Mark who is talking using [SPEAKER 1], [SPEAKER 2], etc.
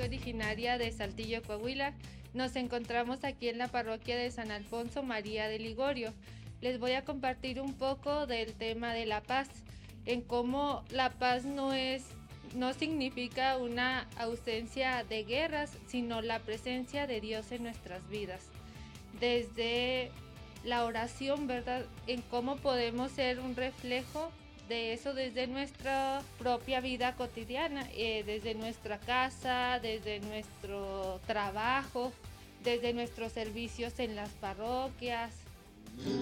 [SPEAKER 1] originaria de Saltillo, Coahuila. Nos encontramos aquí en la parroquia de San Alfonso María de Ligorio. Les voy a compartir un poco del tema de la paz, en cómo la paz no significa una ausencia de guerras, sino la presencia de Dios en nuestras vidas. Desde la oración, ¿verdad? En cómo podemos ser un reflejo de eso desde nuestra propia vida cotidiana, desde nuestra casa, desde nuestro trabajo, desde nuestros servicios en las parroquias,